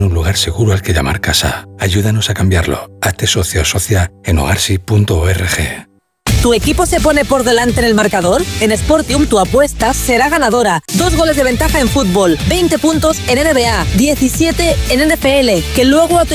un lugar seguro al que llamar casa. Ayúdanos a cambiarlo. Hazte socio o socia en hogarsi.org. ¿Tu equipo se pone por delante en el marcador? En Sportium tu apuesta será ganadora. 2 goles de ventaja en fútbol, 20 puntos en NBA, 17 en NFL, que luego a tu